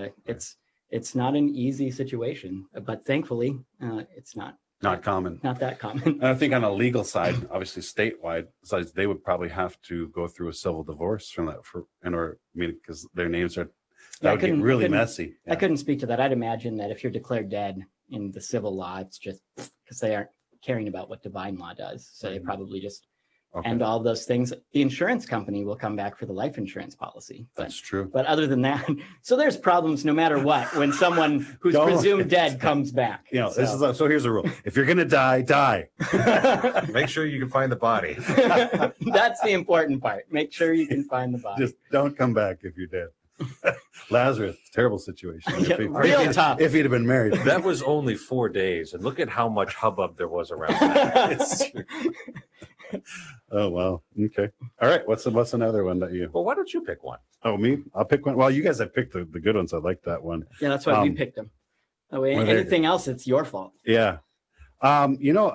It's not an easy situation, but thankfully, it's not common. Not that common. And I think on a legal side, obviously statewide, besides they would probably have to go through a civil divorce from that because their names are would get really messy. I couldn't speak to that. I'd imagine that if you're declared dead in the civil law, it's just because they aren't caring about what divine law does. So they probably just end all those things. The insurance company will come back for the life insurance policy. That's true. But other than that, so there's problems no matter what when someone who's presumed dead comes back. So here's a rule. If you're going to die. Make sure you can find the body. That's the important part. Make sure you can find the body. Just don't come back if you're dead. Lazarus, terrible situation. Real tough. If he'd have been married. That was only 4 days, and look at how much hubbub there was around that. Oh, wow. Okay. All right. What's another one that you... Well, why don't you pick one? Oh, me? I'll pick one. Well, you guys have picked the good ones. I like that one. Yeah, that's why we picked them. Anything else, it's your fault. Yeah. I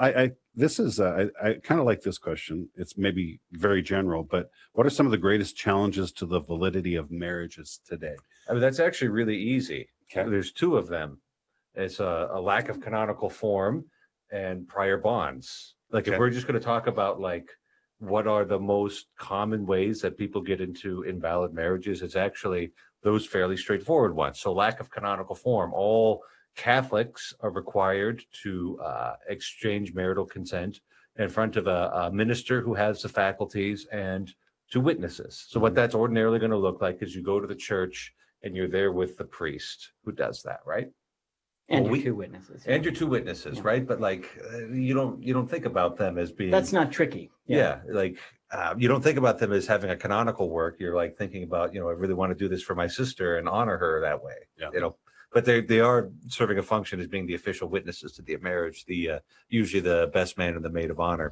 kind of like this question. It's maybe very general, but what are some of the greatest challenges to the validity of marriages today? I mean, that's actually really easy. Okay. There's 2 of them. It's a lack of canonical form and prior bonds. Like if we're just going to talk about like what are the most common ways that people get into invalid marriages, it's actually those fairly straightforward ones. So lack of canonical form. All Catholics are required to exchange marital consent in front of a minister who has the faculties and 2 witnesses. So what that's ordinarily going to look like is you go to the church and you're there with the priest who does that, right? And your 2 witnesses. And your 2 witnesses, right? But like you don't think about them as being... That's not tricky. Yeah, like you don't think about them as having a canonical work. You're like thinking about, I really want to do this for my sister and honor her that way. Yeah. But they are serving a function as being the official witnesses to the marriage, usually the best man and the maid of honor.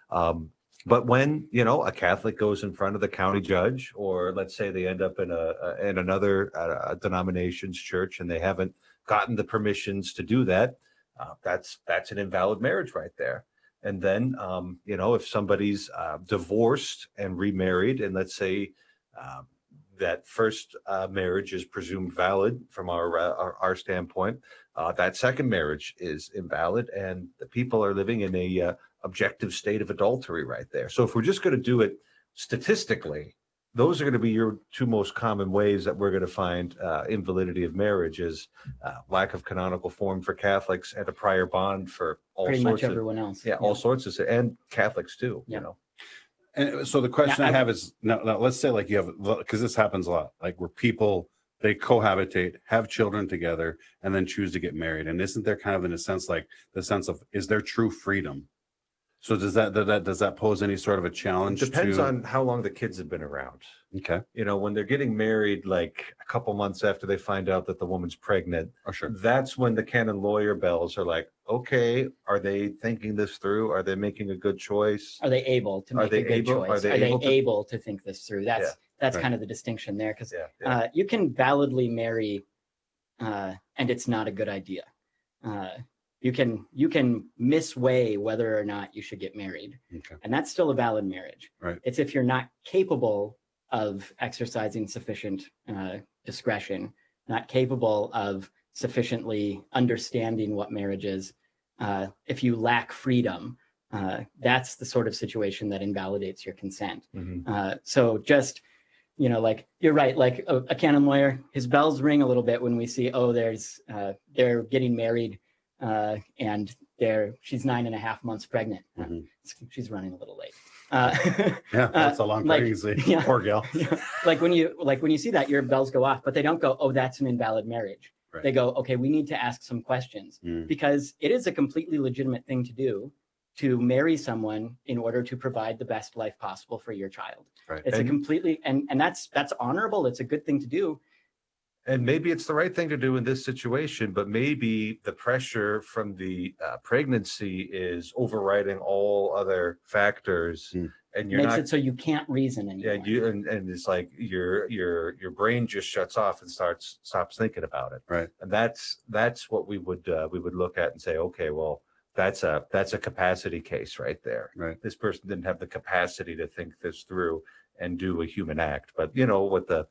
But when a Catholic goes in front of the county judge, or let's say they end up in another denomination's church and they haven't gotten the permissions to do that, that's an invalid marriage right there. And then if somebody's divorced and remarried, and let's say that first marriage is presumed valid from our standpoint, that second marriage is invalid, and the people are living in a objective state of adultery right there. So if we're just going to do it statistically, those are going to be your 2 most common ways that we're going to find invalidity of marriage is lack of canonical form for Catholics and a prior bond for pretty much everyone else. Yeah, all sorts of, and Catholics too. And so the question I have is now let's say like you have, because this happens a lot, like where people, they cohabitate, have children together, and then choose to get married. And isn't there kind of, in a sense, like the sense of, is there true freedom? So does that pose any sort of a challenge? Depends on how long the kids have been around. Okay. When they're getting married, like a couple months after they find out that the woman's pregnant, sure. That's when the canon lawyer bells are like, okay, are they thinking this through? Are they making a good choice? Are they able to make a good choice? Are they able to think this through? That's right. Kind of the distinction there, because you can validly marry and it's not a good idea. You can misweigh whether or not you should get married. Okay. And that's still a valid marriage. Right. It's if you're not capable of exercising sufficient discretion, not capable of sufficiently understanding what marriage is, if you lack freedom, that's the sort of situation that invalidates your consent. Mm-hmm. So just, like you're right, like a canon lawyer, his bells ring a little bit when we see, they're getting married and she's 9.5 months pregnant. Mm-hmm. She's running a little late. That's a long pregnancy. Poor gal. Like when you see that, your bells go off, but they don't go, oh, that's an invalid marriage. Right. They go, okay, we need to ask some questions because it is a completely legitimate thing to do, to marry someone in order to provide the best life possible for your child. Right. It's a completely, and that's honorable. It's a good thing to do. And maybe it's the right thing to do in this situation, but maybe the pressure from the pregnancy is overriding all other factors, and you're makes it so you can't reason anymore. Yeah, and it's like your brain just shuts off and stops thinking about it. Right. And that's what we would look at and say, okay, well, that's a capacity case right there. Right. This person didn't have the capacity to think this through and do a human act. But with the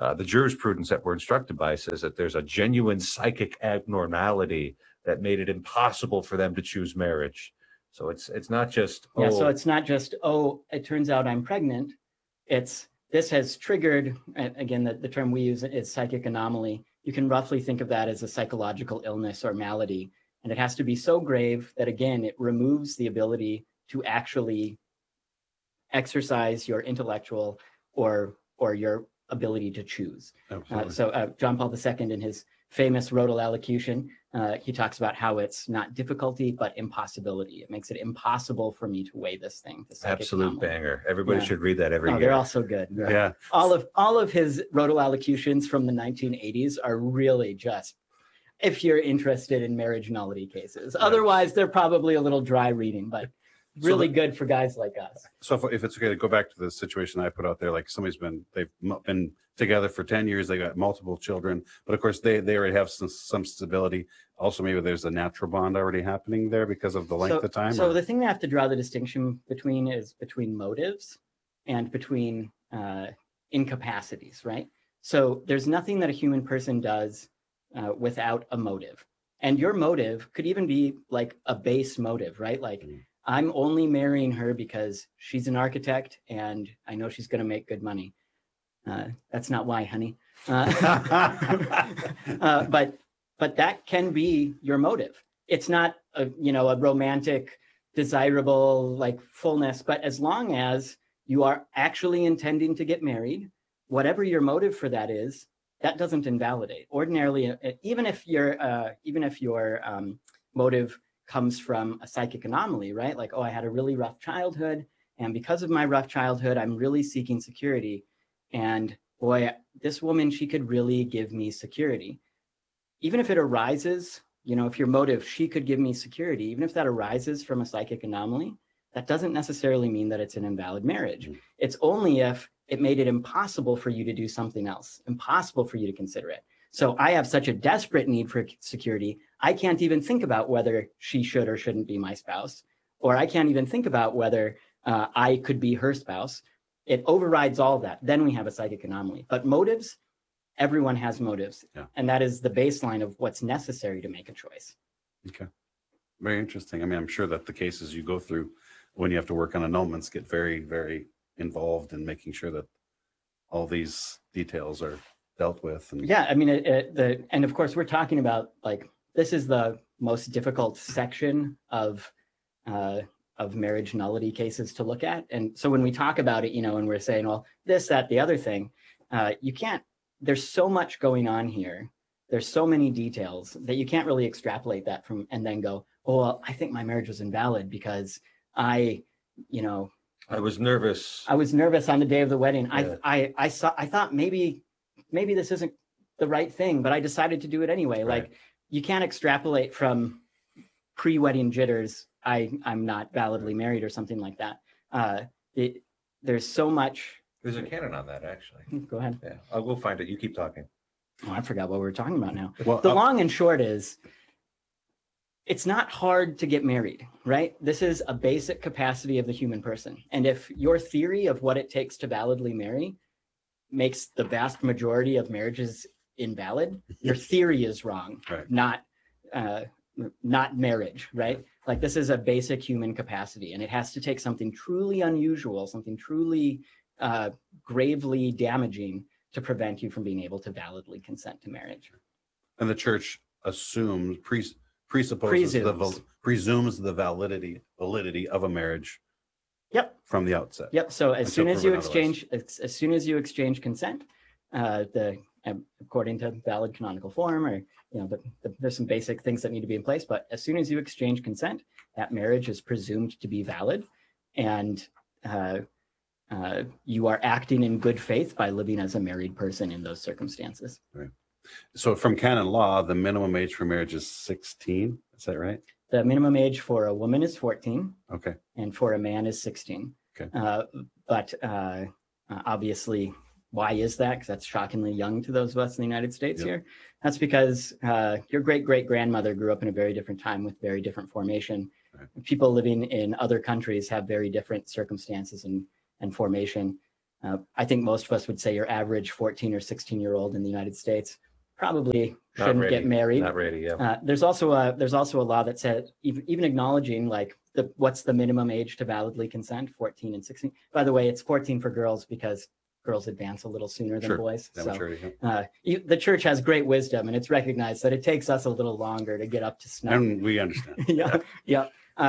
the jurisprudence that we're instructed by says that there's a genuine psychic abnormality that made it impossible for them to choose marriage. So it's not just so it's not just it turns out I'm pregnant. This has triggered, again, the term we use is psychic anomaly. You can roughly think of that as a psychological illness or malady, and it has to be so grave that, again, it removes the ability to actually exercise your intellectual or your ability to choose. So John Paul II, in his famous Rodel Allocution, he talks about how it's not difficulty, but impossibility. It makes it impossible for me to weigh this thing. Absolute banger. Everybody should read that every year. They're all so good. Yeah. All of his Rodel Allocutions from the 1980s are really just, if you're interested in marriage nullity cases. Otherwise, they're probably a little dry reading, but really good for guys like us. So if it's okay to go back to the situation I put out there, like they've been together for 10 years, they got multiple children, but of course they already have some stability. Also, maybe there's a natural bond already happening there because of the length of time. So the thing we have to draw the distinction between is between motives and between incapacities, right? So there's nothing that a human person does without a motive. And your motive could even be like a base motive, right? Like, I'm only marrying her because she's an architect and I know she's going to make good money. That's not why, honey. But that can be your motive. It's not a romantic, desirable like fullness, but as long as you are actually intending to get married, whatever your motive for that is, that doesn't invalidate. Ordinarily, even if your motive comes from a psychic anomaly, right? Like, I had a really rough childhood, and because of my rough childhood, I'm really seeking security. And boy, this woman, she could really give me security. Even if it arises, if your motive, she could give me security, even if that arises from a psychic anomaly, that doesn't necessarily mean that it's an invalid marriage. It's only if it made it impossible for you to do something else, impossible for you to consider it. So I have such a desperate need for security, I can't even think about whether she should or shouldn't be my spouse, or I can't even think about whether I could be her spouse. It overrides all that. Then we have a psychic anomaly. But motives, everyone has motives. Yeah. And that is the baseline of what's necessary to make a choice. Okay. Very interesting. I mean, I'm sure that the cases you go through when you have to work on annulments get very, very involved in making sure that all these details are dealt with. And yeah, I mean, and of course, we're talking about like, this is the most difficult section of marriage nullity cases to look at. And so when we talk about it, and we're saying, well, this, that, the other thing, you can't, there's so much going on here. There's so many details that you can't really extrapolate that from, and then go, oh, well, I think my marriage was invalid because I was nervous. I was nervous on the day of the wedding. Yeah. I thought maybe this isn't the right thing, but I decided to do it anyway. Right. Like, you can't extrapolate from pre-wedding jitters, I'm not validly married or something like that. There's so much. There's a canon on that, actually. Go ahead. Yeah, I'll go find it. You keep talking. Oh, I forgot what we were talking about now. Well, the long and short is, it's not hard to get married, right? This is a basic capacity of the human person. And if your theory of what it takes to validly marry makes the vast majority of marriages invalid, your theory is wrong, right. Not marriage, right? Like, this is a basic human capacity, and it has to take something truly unusual, something truly gravely damaging to prevent you from being able to validly consent to marriage. And the church presumes the validity of a marriage. Yep. From the outset. Yep. So as soon as you exchange consent, according to valid canonical form, or there's some basic things that need to be in place. But as soon as you exchange consent, that marriage is presumed to be valid, and you are acting in good faith by living as a married person in those circumstances. Right. So from canon law, the minimum age for marriage is 16. Is that right? The minimum age for a woman is 14. Okay. And for a man is 16. Okay. But obviously, why is that? Because that's shockingly young to those of us in the United States. Yep. Here. That's because your great-great-grandmother grew up in a very different time with very different formation. Right. People living in other countries have very different circumstances and formation. I think most of us would say your average 14 or 16-year-old in the United States probably shouldn't get married. Not ready, yeah. There's also a law that said even acknowledging like what's the minimum age to validly consent, 14 and 16. By the way, it's 14 for girls because girls advance a little sooner than boys. So the church has great wisdom, and it's recognized that it takes us a little longer to get up to snuff. And we understand. Yeah.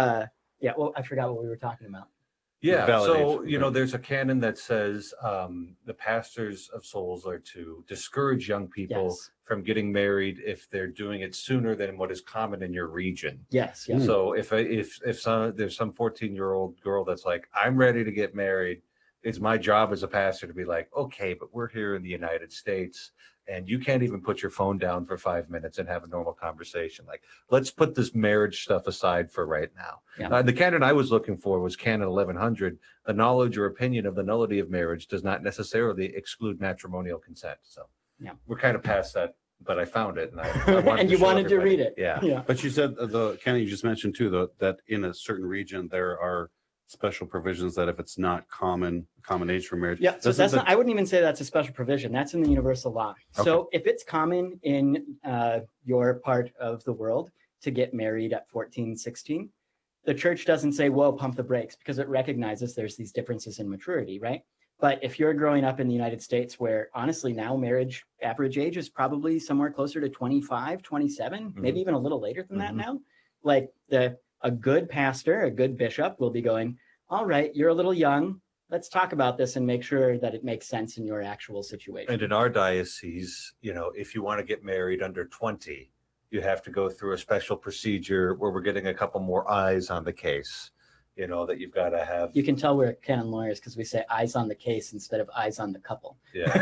Well, I forgot what we were talking about. Yeah, so there's a canon that says the pastors of souls are to discourage young people from getting married if they're doing it sooner than what is common in your region. Yes. So if there's some 14-year-old girl that's like, I'm ready to get married, it's my job as a pastor to be like, okay, but we're here in the United States, and you can't even put your phone down for 5 minutes and have a normal conversation. Like, let's put this marriage stuff aside for right now. Yeah. The canon I was looking for was canon 1100. The knowledge or opinion of the nullity of marriage does not necessarily exclude matrimonial consent. So we're kind of past that, but I found it. And I wanted and you wanted to read it. Yeah. But you said the canon you just mentioned too, that in a certain region there are special provisions that if it's not common age for marriage. Yeah, so that's not, I wouldn't even say that's a special provision. That's in the universal law. Okay. So if it's common in your part of the world to get married at 14, 16, the church doesn't say, whoa, pump the brakes, because it recognizes there's these differences in maturity, right? But if you're growing up in the United States where honestly now marriage average age is probably somewhere closer to 25, 27, maybe even a little later than that now, like a good pastor, a good bishop will be going, all right, you're a little young. Let's talk about this and make sure that it makes sense in your actual situation. And in our diocese, if you want to get married under 20, you have to go through a special procedure where we're getting a couple more eyes on the case, that you've got to have. You can tell we're canon lawyers because we say eyes on the case instead of eyes on the couple.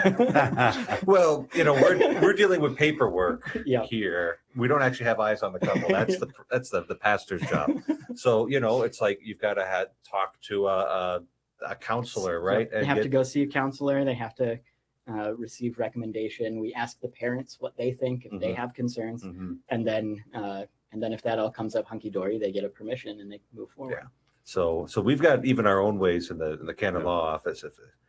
Yeah. Well, we're dealing with paperwork here. We don't actually have eyes on the couple. That's the pastor's job. So, it's like you've got to talk to a counselor, right? They have to go see a counselor. They have to receive recommendation. We ask the parents what they think if they have concerns, and then if that all comes up hunky dory, they get a permission and they move forward. Yeah. So we've got even our own ways in the canon law office.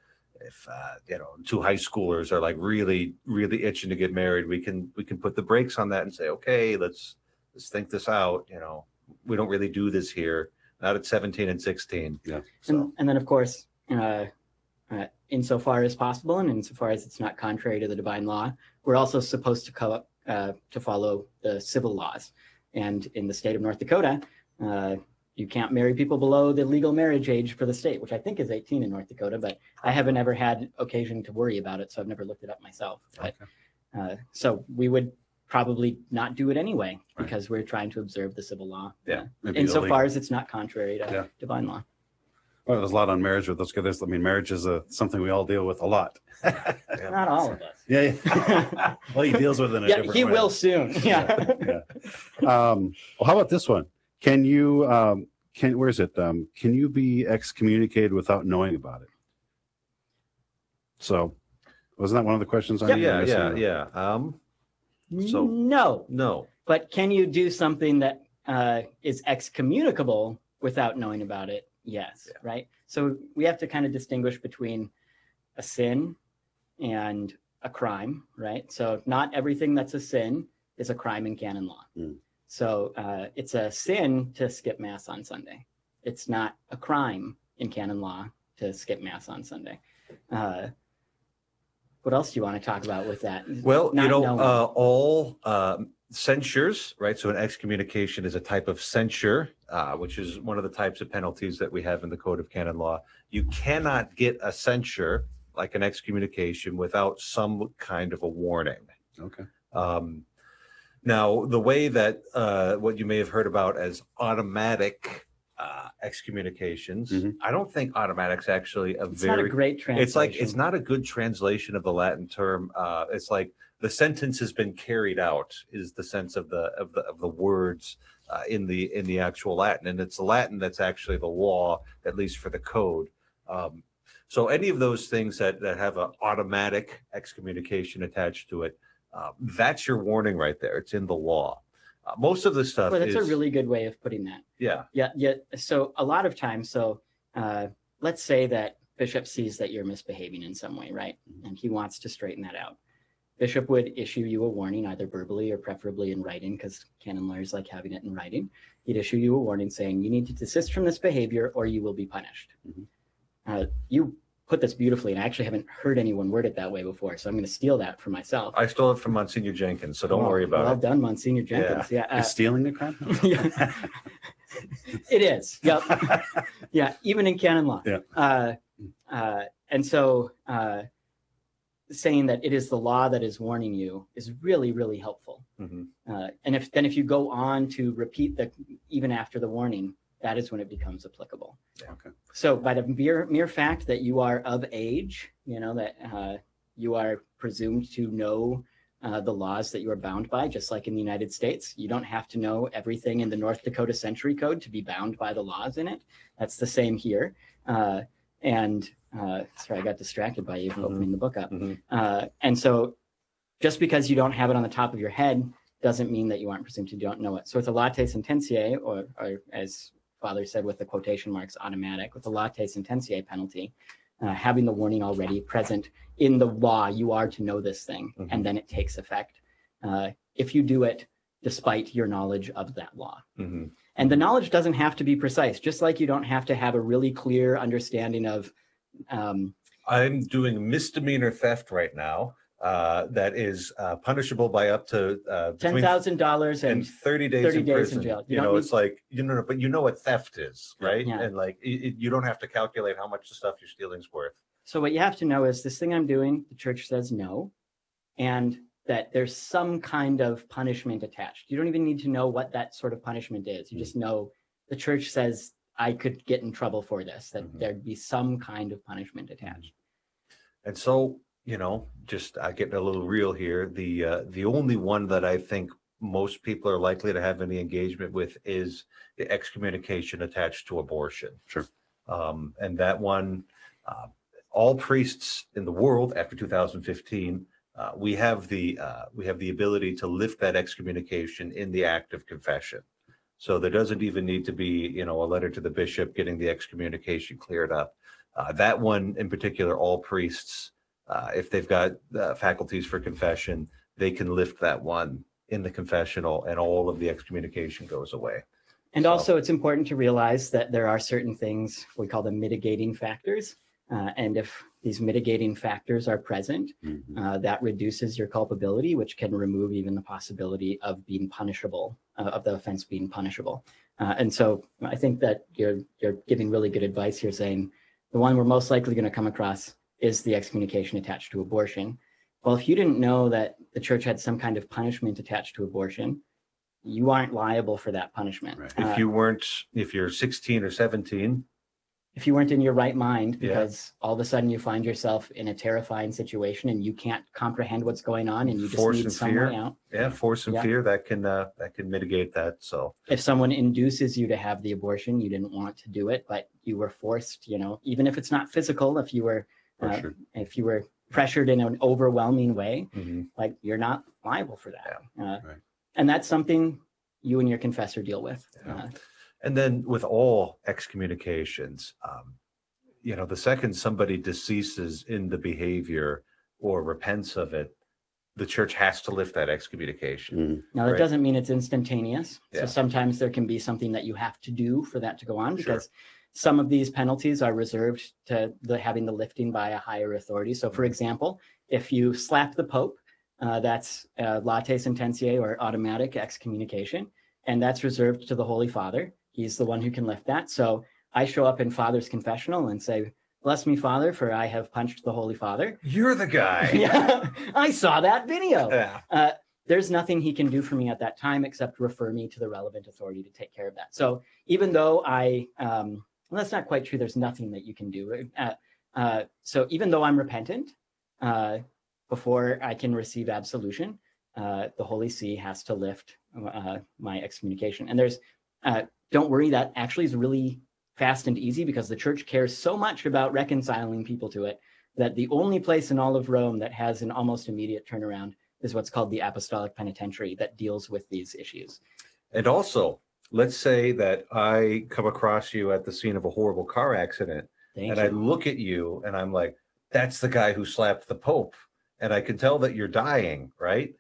If two high schoolers are like really, really itching to get married, we can put the brakes on that and say, okay, let's think this out. We don't really do this here, not at 17 and 16. Yeah. So. And then of course, insofar as possible, and insofar as it's not contrary to the divine law, we're also supposed to follow the civil laws. And in the state of North Dakota, you can't marry people below the legal marriage age for the state, which I think is 18 in North Dakota, but I haven't ever had occasion to worry about it, so I've never looked it up myself. But so we would probably not do it anyway because we're trying to observe the civil law. Yeah. Insofar as it's not contrary to divine law. Well, there's a lot on marriage with those guys. I mean, marriage is something we all deal with a lot. Not all of us. Yeah. Well, he deals with it in a different way. He will soon. Yeah. Well, how about this one? Can you where is it? Can you be excommunicated without knowing about it? So, wasn't that one of the questions? Yeah. So no. But can you do something that is excommunicable without knowing about it? Yes. Yeah. Right. So we have to kind of distinguish between a sin and a crime, right? So not everything that's a sin is a crime in canon law. So it's a sin to skip Mass on Sunday. It's not a crime in canon law to skip Mass on Sunday. What else do you want to talk about with that? Well, all censures, right? So an excommunication is a type of censure, which is one of the types of penalties that we have in the Code of Canon Law. You cannot get a censure like an excommunication without some kind of a warning. Okay. Now, the way that what you may have heard about as automatic excommunications, I don't think automatic's actually it's not a great translation. It's not a good translation of the Latin term. It's like the sentence has been carried out is the sense of the words in the actual Latin, and it's the Latin that's actually the law, at least for the code. So any of those things that have an automatic excommunication attached to it, that's your warning right there. It's in the law. Most of the stuff that's a really good way of putting that. Yeah. So a lot of times, let's say that bishop sees that you're misbehaving in some way, right? And he wants to straighten that out. Bishop would issue you a warning, either verbally or preferably in writing, because canon lawyers like having it in writing. He'd issue you a warning saying, you need to desist from this behavior or you will be punished. You put this beautifully, and I actually haven't heard anyone word it that way before, so I'm going to steal that for myself. I stole it from Monsignor Jenkins, so don't worry about it. Well done, Monsignor Jenkins. Yeah. Is stealing a crime? Yeah. It is. Yep. Yeah, even in canon law. Yeah. And so saying that it is the law that is warning you is really, really helpful. And if you go on to repeat even after the warning, that is when it becomes applicable. Okay. So by the mere fact that you are of age, that you are presumed to know the laws that you are bound by, just like in the United States. You don't have to know everything in the North Dakota Century Code to be bound by the laws in it. That's the same here. Sorry, I got distracted by you opening the book up. And so just because you don't have it on the top of your head doesn't mean that you aren't presumed to don't know it. So with a latte sententiae, or as Father said with the quotation marks, automatic, with a latte sententiae penalty, having the warning already present in the law, you are to know this thing, and then it takes effect if you do it despite your knowledge of that law. And the knowledge doesn't have to be precise, just like you don't have to have a really clear understanding of I'm doing misdemeanor theft right now. That is punishable by up to $10,000 and 30 days 30 in days prison. in jail. It's like, but you know what theft is, right? Yeah. And like, you don't have to calculate how much the stuff you're stealing is worth. So what you have to know is this thing I'm doing, the church says no, and that there's some kind of punishment attached. You don't even need to know what that sort of punishment is. You just know the church says I could get in trouble for this, that there'd be some kind of punishment attached. And so, just getting a little real here, the only one that I think most people are likely to have any engagement with is the excommunication attached to abortion. Sure. And that one, all priests in the world after 2015, we have the ability to lift that excommunication in the act of confession. So there doesn't even need to be, a letter to the bishop getting the excommunication cleared up. That one in particular, all priests, if they've got faculties for confession, they can lift that one in the confessional and all of the excommunication goes away. And also it's important to realize that there are certain things, we call them mitigating factors. And if these mitigating factors are present, that reduces your culpability, which can remove even the possibility of being punishable, of the offense being punishable. And so I think that you're giving really good advice here, saying the one we're most likely going to come across is the excommunication attached to abortion. Well, if you didn't know that the church had some kind of punishment attached to abortion, you aren't liable for that punishment. Right. If you're 16 or 17, if you weren't in your right mind, because all of a sudden you find yourself in a terrifying situation and you can't comprehend what's going on and you just need some way out. Yeah, force and fear that can mitigate that. So if someone induces you to have the abortion, you didn't want to do it, but you were forced, even if it's not physical, if you were pressured in an overwhelming way, like you're not liable for that. Right. And that's something you and your confessor deal with. And then with all excommunications, the second somebody deceases in the behavior or repents of it, the church has to lift that excommunication. Now, that doesn't mean it's instantaneous. So sometimes there can be something that you have to do for that to go on, because some of these penalties are reserved to having the lifting by a higher authority. So, for example, if you slap the Pope, that's latte sententiae or automatic excommunication, and that's reserved to the Holy Father. He's the one who can lift that. So I show up in Father's confessional and say, "Bless me, Father, for I have punched the Holy Father." You're the guy. Yeah, I saw that video. Yeah. There's nothing he can do for me at that time except refer me to the relevant authority to take care of that. So even though well, that's not quite true. There's nothing that you can do. So even though I'm repentant, before I can receive absolution, the Holy See has to lift my excommunication. And there's don't worry, that actually is really fast and easy, because the church cares so much about reconciling people to it that the only place in all of Rome that has an almost immediate turnaround is what's called the Apostolic Penitentiary, that deals with these issues. And also, let's say that I come across you at the scene of a horrible car accident. Thank and I you. look at you and I'm like, that's the guy who slapped the Pope. And I can tell that you're dying, right?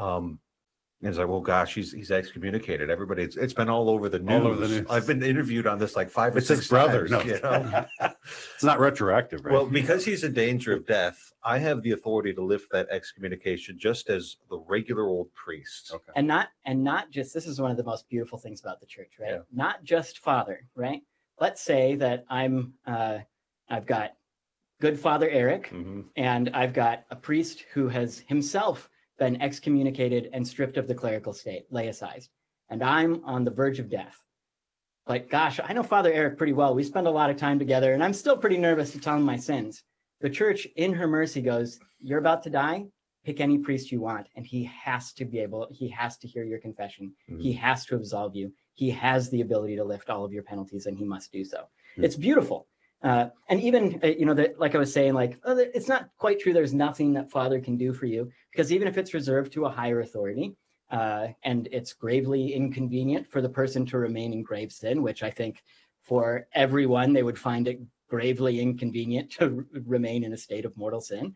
And it's like, well, gosh, he's excommunicated. Everybody, it's been all over the news. All over the news. I've been interviewed on this like 5 or It's 6 his brother. times, No, you know? it's not retroactive, right? Well, because he's in danger of death, I have the authority to lift that excommunication just as the regular old priest. Okay. And not just, this is one of the most beautiful things about the church, right? Yeah. Not just Father, right? Let's say that I've got good Father Eric, Mhm. and I've got a priest who has himself been excommunicated and stripped of the clerical state, laicized, and I'm on the verge of death. Like, gosh, I know Father Eric pretty well. We spend a lot of time together, and I'm still pretty nervous to tell him my sins. The church, in her mercy, goes, you're about to die, pick any priest you want, and he has to hear your confession. Mhm. He has to absolve you. He has the ability to lift all of your penalties, and he must do so. Mhm. It's beautiful. And even, like I was saying, it's not quite true. There's nothing that Father can do for you, because even if it's reserved to a higher authority, and it's gravely inconvenient for the person to remain in grave sin, which I think for everyone, they would find it gravely inconvenient to remain in a state of mortal sin.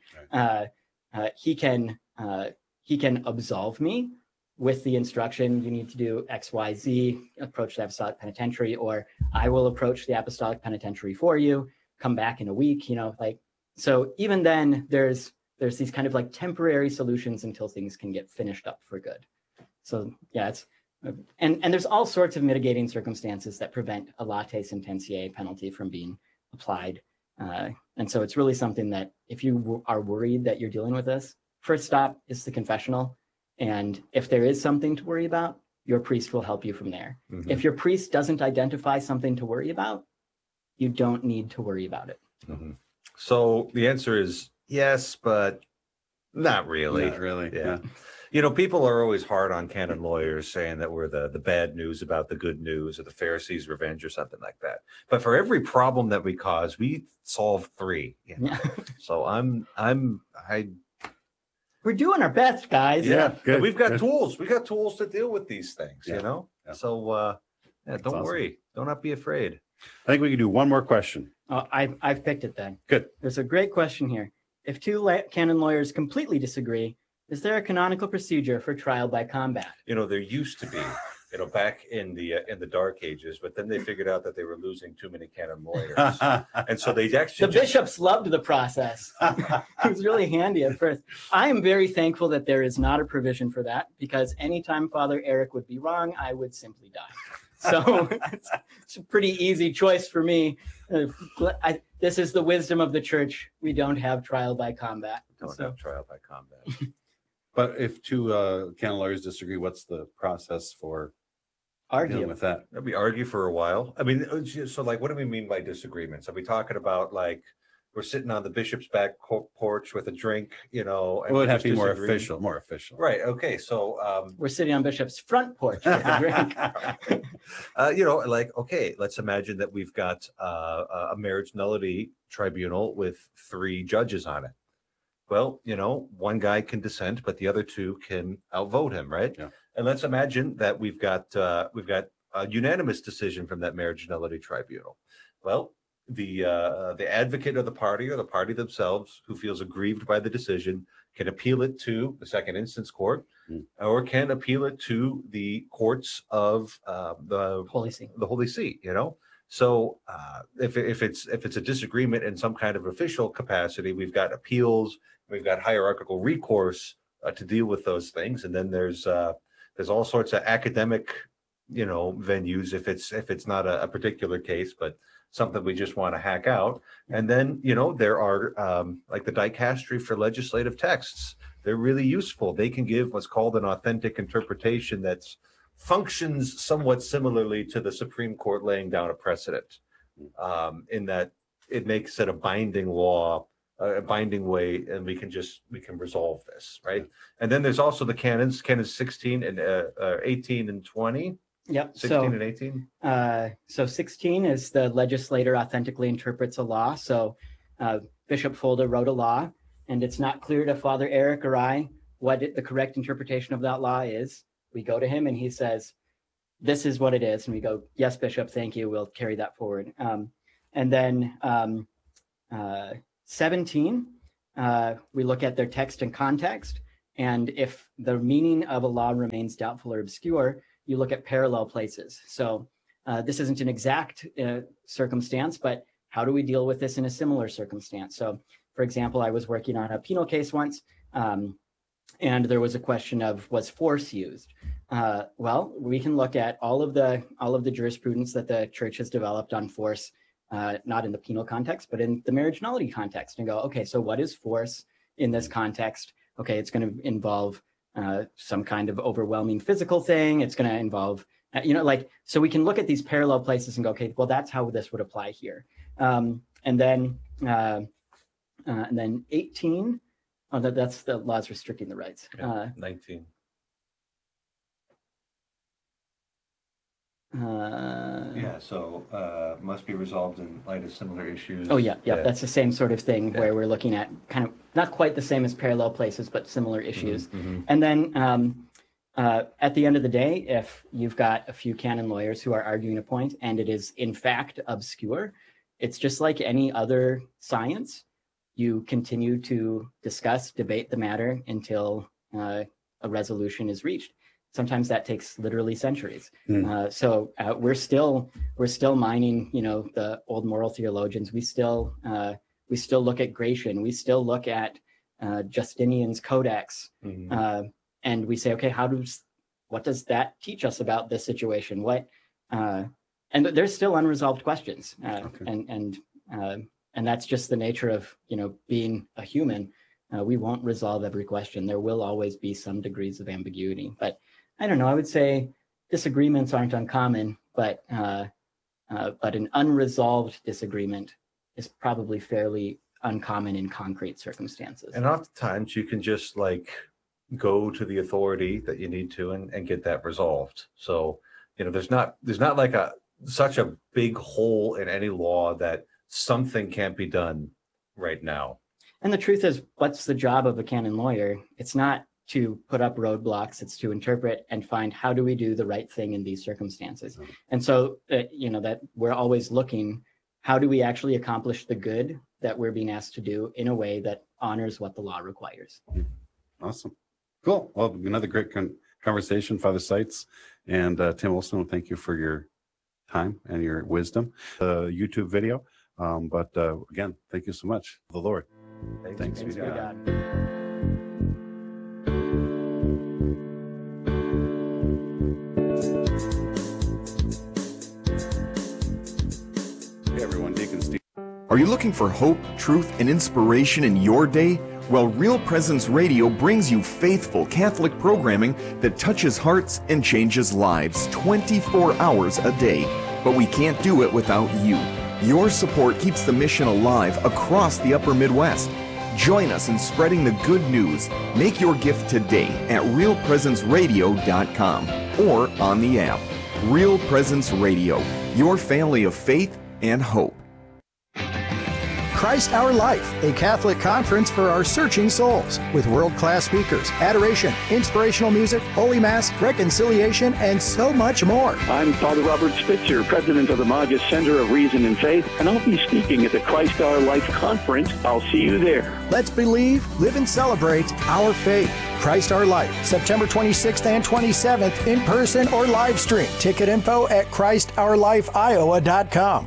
He can absolve me with the instruction, you need to do X, Y, Z, approach the apostolic penitentiary, or I will approach the apostolic penitentiary for you, come back in a week, so even then there's these kind of like temporary solutions until things can get finished up for good. So yeah, and there's all sorts of mitigating circumstances that prevent a latae sententiae penalty from being applied. And so it's really something that if you are worried that you're dealing with this, first stop is the confessional. And if there is something to worry about, your priest will help you from there. Mhm. If your priest doesn't identify something to worry about, you don't need to worry about it. Mhm. So the answer is yes, but not really. Not really. Yeah. People are always hard on canon lawyers, saying that we're the bad news about the good news, or the Pharisees' revenge, or something like that. But for every problem that we cause, we solve 3. Yeah. So We're doing our best, guys. Yeah. Good. We've got Good. tools. We got tools to deal with these things. Yeah. Yeah. So don't awesome. worry. Do not be afraid. I think we can do one more question. Oh, I've picked it then. Good. There's a great question here. If two canon lawyers completely disagree, is there a canonical procedure for trial by combat? There used to be, back in the Dark Ages, but then they figured out that they were losing too many canon lawyers, and so they actually The bishops loved the process. It was really handy at first. I am very thankful that there is not a provision for that, because anytime Father Eric would be wrong, I would simply die. So it's a pretty easy choice for me. This is the wisdom of the church. We don't have trial by combat. don't have trial by combat. But if two canon lawyers disagree, what's the process for dealing Argue. with that? We argue for a while. I mean, so what do we mean by disagreements? Are we talking about we're sitting on the bishop's back porch with a drink, and Well, it'd have to be more disagreeing? official. More official. Right. Okay. So, We're sitting on Bishop's front porch with a drink. okay, let's imagine that we've got a marriage nullity tribunal with 3 judges on it. Well, one guy can dissent, but the other 2 can outvote him, right? Yeah. And let's imagine that we've got a unanimous decision from that marriage nullity tribunal. Well, the advocate of the party, or the party themselves, who feels aggrieved by the decision, can appeal it to the second instance court, or can appeal it to the courts of the Holy See. the Holy See. So if it's a disagreement in some kind of official capacity, we've got appeals, we've got hierarchical recourse to deal with those things, and then there's all sorts of academic venues if it's not a particular case, but something we just want to hack out. And then there are like the dicastery for legislative texts. They're really useful. They can give what's called an authentic interpretation that's functions somewhat similarly to the Supreme Court laying down a precedent, in that it makes it a binding law, a binding way, and we can resolve this, right? And then there's also the canons 16 and 18 and 20. Yep. 16 and 18. So 16 is the legislator authentically interprets a law. So Bishop Fulda wrote a law, and it's not clear to Father Eric or I what the correct interpretation of that law is. We go to him and he says, this is what it is. And we go, yes, Bishop, thank you. We'll carry that forward. And then 17, we look at their text and context. And if the meaning of a law remains doubtful or obscure, you look at parallel places. So this isn't an exact circumstance, but how do we deal with this in a similar circumstance? So, for example, I was working on a penal case once, and there was a question of, was force used? Well, we can look at all of the jurisprudence that the church has developed on force, not in the penal context, but in the marriage nullity context, and go, okay, so what is force in this context? Okay, it's going to involve some kind of overwhelming physical thing. It's going to involve, so we can look at these parallel places and go, okay, well, that's how this would apply here. And then 18, that's the laws restricting the rights. 19. Must be resolved in light of similar issues. Oh, yeah. That's the same sort of thing where we're looking at kind of not quite the same as parallel places, but similar issues. And then at the end of the day, if you've got a few canon lawyers who are arguing a point and it is in fact obscure, it's just like any other science. You continue to discuss, debate the matter until a resolution is reached. Sometimes that takes literally centuries. So we're still mining, the old moral theologians. We still look at Gratian. We still look at Justinian's Codex, and we say, okay, what does that teach us about this situation? And there's still unresolved questions, and that's just the nature of being a human. We won't resolve every question. There will always be some degrees of ambiguity, but I don't know. I would say disagreements aren't uncommon, but an unresolved disagreement is probably fairly uncommon in concrete circumstances. And oftentimes you can just go to the authority that you need to and get that resolved. So there's not like such a big hole in any law that something can't be done right now. And the truth is, what's the job of a canon lawyer? It's not to put up roadblocks. It's to interpret and find, how do we do the right thing in these circumstances? And so, that we're always looking, how do we actually accomplish the good that we're being asked to do in a way that honors what the law requires? Awesome. Cool. Well, another great conversation, Father Seitz and Tim Olson. Thank you for your time and your wisdom. YouTube video. But again, thank you so much. The Lord. Thanks be to God. Hey everyone, Deacon Steve. Are you looking for hope, truth, and inspiration in your day? Well, Real Presence Radio brings you faithful Catholic programming that touches hearts and changes lives 24 hours a day. But we can't do it without you. Your support keeps the mission alive across the Upper Midwest. Join us in spreading the good news. Make your gift today at realpresenceradio.com or on the app. Real Presence Radio, your family of faith and hope. Christ Our Life, a Catholic conference for our searching souls, with world-class speakers, adoration, inspirational music, Holy Mass, reconciliation, and so much more. I'm Father Robert Spitzer, president of the Magus Center of Reason and Faith, and I'll be speaking at the Christ Our Life conference. I'll see you there. Let's believe, live, and celebrate our faith. Christ Our Life, September 26th and 27th, in person or live stream. Ticket info at ChristOurLifeIowa.com.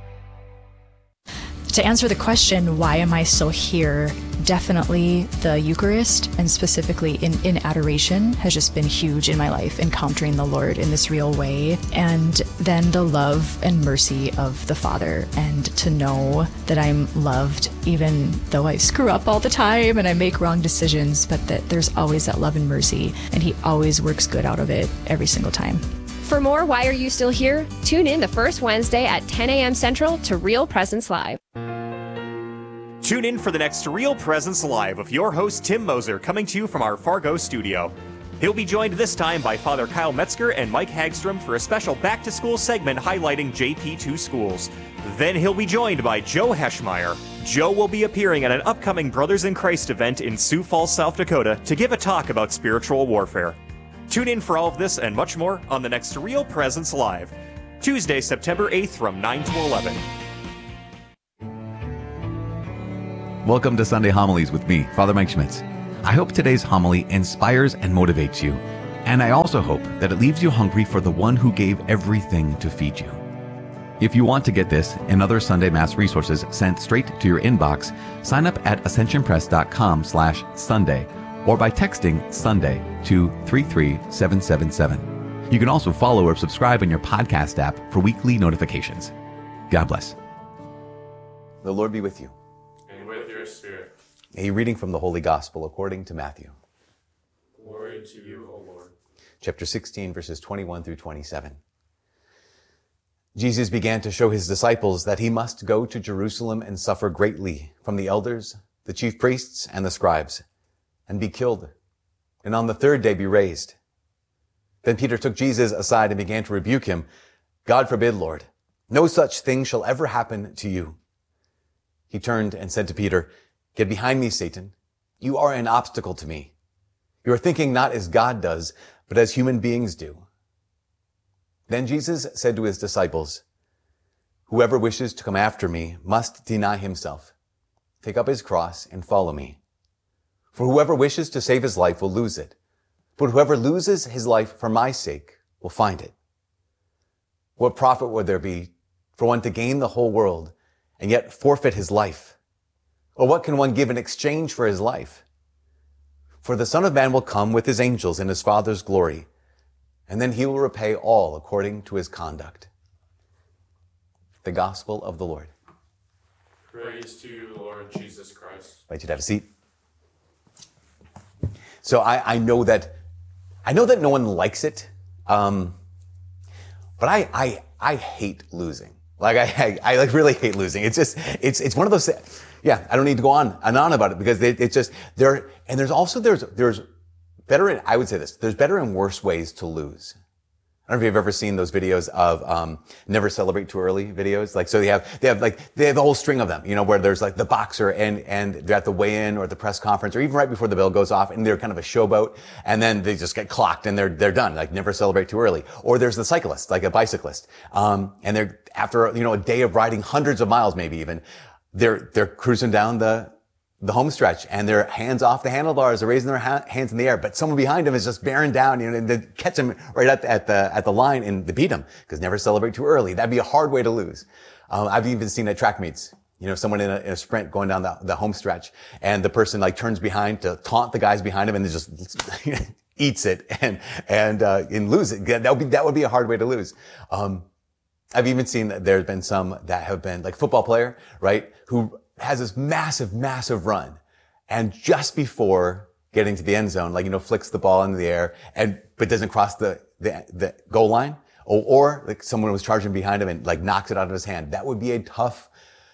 To answer the question, why am I still here? Definitely the Eucharist, and specifically in adoration, has just been huge in my life, encountering the Lord in this real way. And then the love and mercy of the Father, and to know that I'm loved even though I screw up all the time and I make wrong decisions, but that there's always that love and mercy, and He always works good out of it every single time. For more Why Are You Still Here? Tune in the first Wednesday at 10 a.m. Central to Real Presence Live. Tune in for the next Real Presence Live with your host, Tim Moser, coming to you from our Fargo studio. He'll be joined this time by Father Kyle Metzger and Mike Hagstrom for a special back-to-school segment highlighting JP2 schools. Then he'll be joined by Joe Heschmeyer. Joe will be appearing at an upcoming Brothers in Christ event in Sioux Falls, South Dakota, to give a talk about spiritual warfare. Tune in for all of this and much more on the next Real Presence Live, Tuesday, September 8th from 9 to 11. Welcome to Sunday Homilies with me, Father Mike Schmitz. I hope today's homily inspires and motivates you, and I also hope that it leaves you hungry for the one who gave everything to feed you. If you want to get this and other Sunday Mass resources sent straight to your inbox, sign up at ascensionpress.com/Sunday or by texting Sunday to 33777. You can also follow or subscribe in your podcast app for weekly notifications. God bless. The Lord be with you. And with your spirit. A reading from the Holy Gospel according to Matthew. Glory to you, O Lord. Chapter 16, verses 21 through 27. Jesus began to show his disciples that he must go to Jerusalem and suffer greatly from the elders, the chief priests, and the scribes, and be killed, and on the third day be raised. Then Peter took Jesus aside and began to rebuke him. God forbid, Lord, no such thing shall ever happen to you. He turned and said to Peter, Get behind me, Satan. You are an obstacle to me. You are thinking not as God does, but as human beings do. Then Jesus said to his disciples, Whoever wishes to come after me must deny himself, take up his cross, and follow me. For whoever wishes to save his life will lose it, but whoever loses his life for my sake will find it. What profit would there be for one to gain the whole world and yet forfeit his life? Or what can one give in exchange for his life? For the Son of Man will come with his angels in his Father's glory, and then he will repay all according to his conduct. The Gospel of the Lord. Praise to you, Lord Jesus Christ. I invite you to have a seat. So I know that no one likes it, but I hate losing. Like I like really hate losing. It's just it's one of those. Yeah, I don't need to go on and on about it because it's just there. And there's better. I would say this. There's better and worse ways to lose. I don't know if you've ever seen those videos of never celebrate too early videos. Like, so they have the whole string of them, you know, where there's like the boxer and they're at the weigh-in or at the press conference or even right before the bell goes off and they're kind of a showboat and then they just get clocked and they're done. Like, never celebrate too early. Or there's the cyclist, like a bicyclist. And they're after, you know, a day of riding hundreds of miles, maybe even, they're cruising down the home stretch and they're hands off the handlebars, they're raising their hands in the air, but someone behind them is just bearing down, you know, and they catch them right at the line and they beat them because never celebrate too early. That'd be a hard way to lose. I've even seen at track meets, you know, someone in a sprint going down the home stretch and the person like turns behind to taunt the guys behind him and they just eats it and lose it. That would be a hard way to lose. I've even seen that there's been some that have been like football player, right? Who has this massive run. And just before getting to the end zone, like, you know, flicks the ball into the air but doesn't cross the goal line or like someone was charging behind him and like knocks it out of his hand. That'd be a tough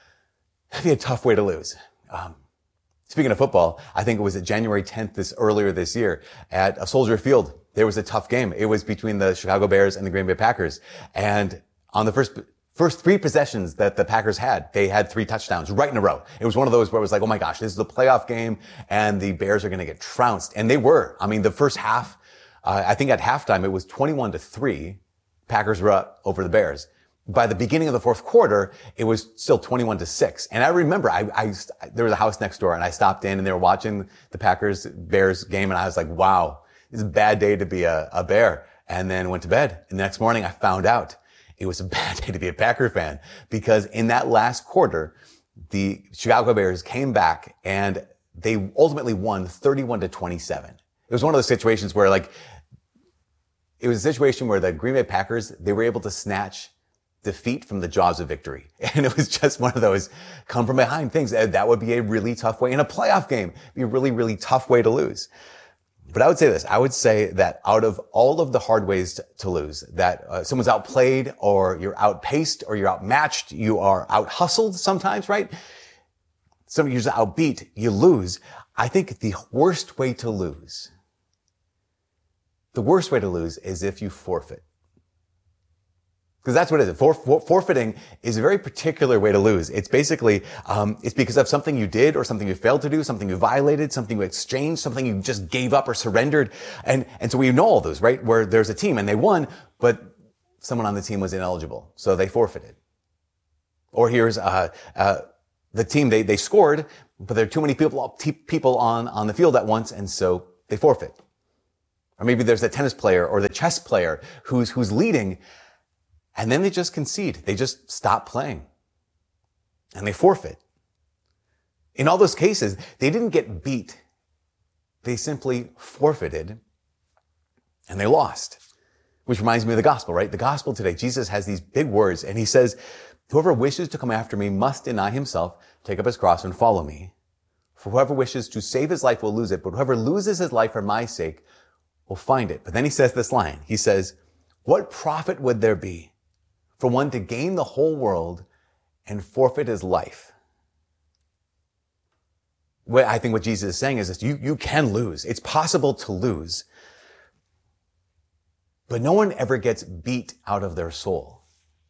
way to lose. Speaking of football, I think it was at January 10th earlier this year at a Soldier Field. There was a tough game. It was between the Chicago Bears and the Green Bay Packers. And on the first three possessions that the Packers had, they had 3 touchdowns right in a row. It was one of those where it was like, oh my gosh, this is a playoff game and the Bears are going to get trounced. And they were. I mean, the first half, I think at halftime, it was 21-3. Packers were up over the Bears. By the beginning of the fourth quarter, it was still 21-6. And I remember there was a house next door and I stopped in and they were watching the Packers-Bears game and I was like, wow, this is a bad day to be a Bear. And then went to bed. And the next morning I found out it was a bad day to be a Packer fan because in that last quarter, the Chicago Bears came back and they ultimately won 31-27. It was one of those situations where like, it was a situation where the Green Bay Packers, they were able to snatch defeat from the jaws of victory. And it was just one of those come from behind things. That would be a really tough way in a playoff game, be a really, really tough way to lose. But I would say this. I would say that out of all of the hard ways to lose, that someone's outplayed or you're outpaced or you're outmatched, you are out-hustled sometimes, right? Some of you're just outbeat, you lose. I think the worst way to lose is if you forfeit. Because that's what it is. Forfeiting is a very particular way to lose. It's basically, it's because of something you did or something you failed to do, something you violated, something you exchanged, something you just gave up or surrendered. And so we know all those, right? Where there's a team and they won, but someone on the team was ineligible. So they forfeited. Or here's, the team, they scored, but there are too many people on the field at once, and so they forfeit. Or maybe there's the tennis player or the chess player who's leading, and then they just concede. They just stop playing. And they forfeit. In all those cases, they didn't get beat. They simply forfeited, and they lost. Which reminds me of the gospel, right? The gospel today, Jesus has these big words, and he says, whoever wishes to come after me must deny himself, take up his cross, and follow me. For whoever wishes to save his life will lose it, but whoever loses his life for my sake will find it. But then he says this line. He says, what profit would there be for one to gain the whole world and forfeit his life? What I think what Jesus is saying is this, you can lose. It's possible to lose. But no one ever gets beat out of their soul.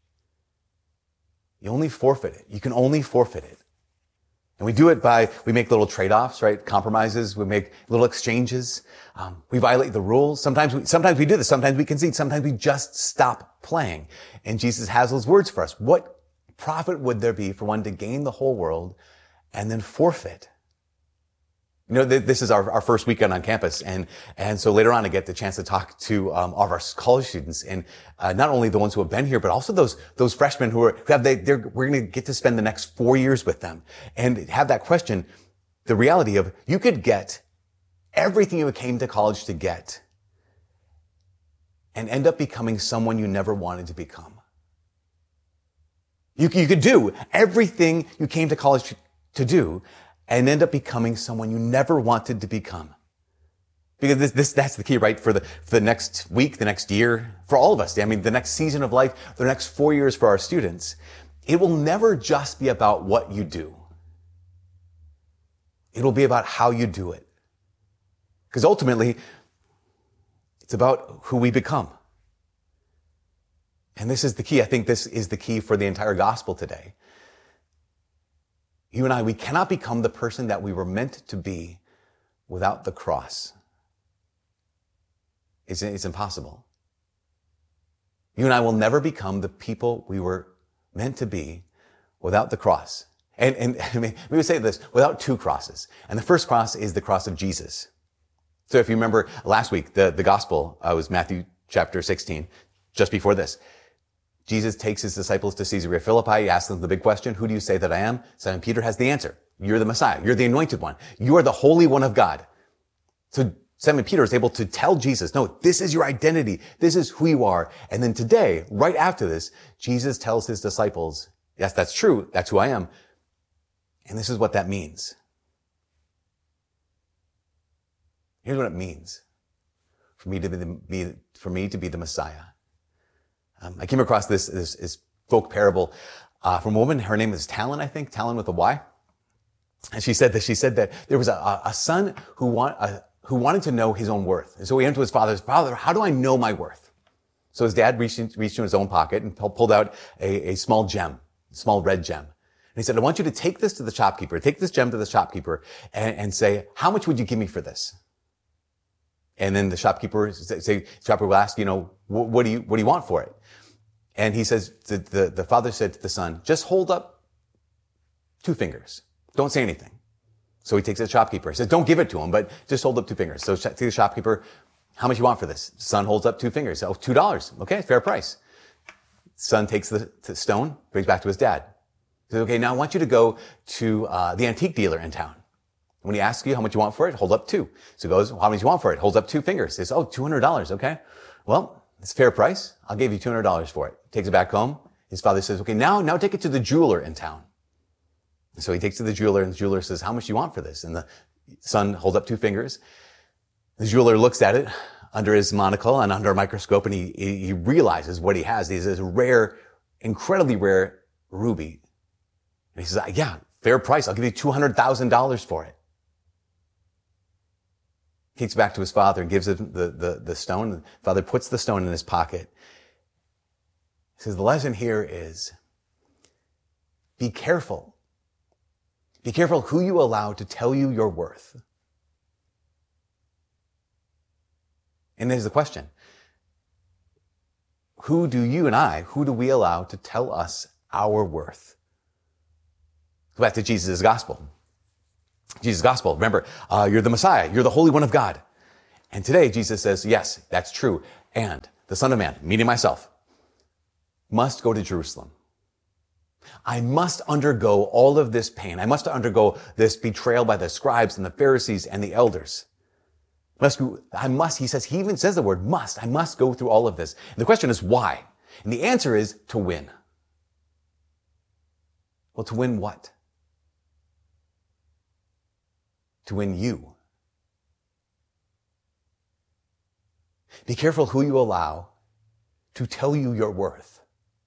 You only forfeit it. You can only forfeit it. And we do it we make little trade-offs, right? Compromises. We make little exchanges. We violate the rules. Sometimes we do this. Sometimes we concede. Sometimes we just stop playing. And Jesus has those words for us. What profit would there be for one to gain the whole world and then forfeit? You know, this is our first weekend on campus, and so later on I get the chance to talk to all of our college students, and not only the ones who have been here, but also those freshmen we're going to get to spend the next 4 years with them, and have that question, the reality of you could get everything you came to college to get, and end up becoming someone you never wanted to become. You could do everything you came to college to do, and end up becoming someone you never wanted to become. Because that's the key, right? For the next week, the next year, for all of us. I mean, the next season of life, the next 4 years for our students. It will never just be about what you do. It'll be about how you do it. Because ultimately, it's about who we become. And this is the key. I think this is the key for the entire gospel today. You and I, we cannot become the person that we were meant to be without the cross. It's impossible. You and I will never become the people we were meant to be without the cross. And I mean, we would say this, without two crosses. And the first cross is the cross of Jesus. So if you remember last week, the gospel was Matthew chapter 16, just before this. Jesus takes his disciples to Caesarea Philippi. He asks them the big question, who do you say that I am? Simon Peter has the answer. You're the Messiah. You're the anointed one. You are the Holy One of God. So Simon Peter is able to tell Jesus, no, this is your identity. This is who you are. And then today, right after this, Jesus tells his disciples, yes, that's true. That's who I am. And this is what that means. Here's what it means for me to be the Messiah. I came across this folk parable from a woman. Her name is Talon, I think. Talon with a Y. And she said that there was a son who wanted to know his own worth. And so he went to his father. Father, how do I know my worth? So his dad reached into his own pocket and pulled out a small gem, a small red gem. And he said, I want you to take this to the shopkeeper. Take this gem to the shopkeeper and say, how much would you give me for this? And then the shopkeeper will ask, what do you want for it? And he says, the father said to the son, just hold up 2 fingers. Don't say anything. So he takes it to the shopkeeper. He says, don't give it to him, but just hold up 2 fingers. So to the shopkeeper, how much you want for this? Son holds up 2 fingers. Oh, $2. Okay, fair price. Son takes the stone, brings back to his dad. He says, okay, now I want you to go to the antique dealer in town. When he asks you how much you want for it, hold up 2. So he goes, well, how much you want for it? Holds up 2 fingers. He says, oh, $200. Okay. Well, it's a fair price. I'll give you $200 for it. Takes it back home. His father says, okay, now take it to the jeweler in town. And so he takes it to the jeweler, and the jeweler says, how much do you want for this? And the son holds up 2 fingers. The jeweler looks at it under his monocle and under a microscope, and he realizes what he has. He has this rare, incredibly rare ruby. And he says, yeah, fair price. I'll give you $200,000 for it. He takes it back to his father and gives him the stone. The father puts the stone in his pocket. He says, the lesson here is be careful. Be careful who you allow to tell you your worth. And there's the question. Who do we allow to tell us our worth? Go back to Jesus' gospel. Jesus' gospel. Remember, you're the Messiah. You're the Holy One of God. And today Jesus says, yes, that's true. And the Son of Man, meaning myself, must go to Jerusalem. I must undergo all of this pain. I must undergo this betrayal by the scribes and the Pharisees and the elders. He says, he even says the word must. I must go through all of this. And the question is why? And the answer is to win. Well, to win what? To win you. Be careful who you allow to tell you your worth.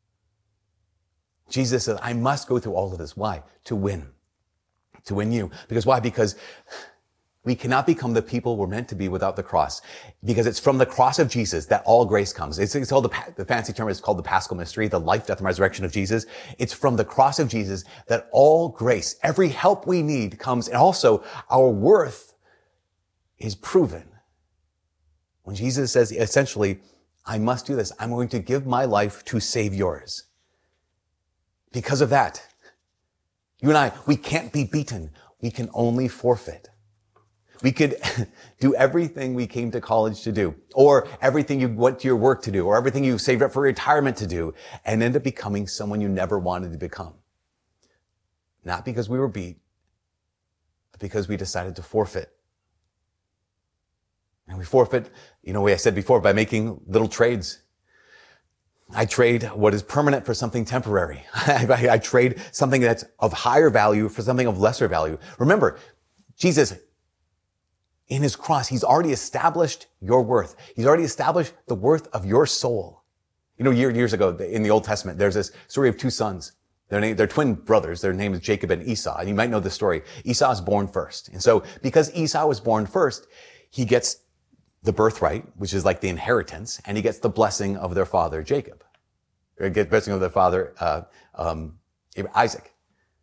Jesus said, I must go through all of this. Why? To win. To win you. Because why? Because we cannot become the people we're meant to be without the cross. Because it's from the cross of Jesus that all grace comes. It's called the fancy term is called the Paschal mystery, the life, death, and resurrection of Jesus. It's from the cross of Jesus that all grace, every help we need comes. And also our worth is proven. When Jesus says, essentially, I must do this. I'm going to give my life to save yours. Because of that, you and I, we can't be beaten. We can only forfeit. We could do everything we came to college to do, or everything you went to your work to do, or everything you saved up for retirement to do, and end up becoming someone you never wanted to become. Not because we were beat, but because we decided to forfeit. And we forfeit, I said before, by making little trades. I trade what is permanent for something temporary. I trade something that's of higher value for something of lesser value. Remember, Jesus, in his cross, he's already established your worth. He's already established the worth of your soul. Years ago in the Old Testament, there's this story of two sons. They're twin brothers. Their name is Jacob and Esau. And you might know the story. Esau is born first. And so because Esau was born first, he gets the birthright, which is like the inheritance, and he gets the blessing of their father, Jacob. Or gets the blessing of their father, Isaac.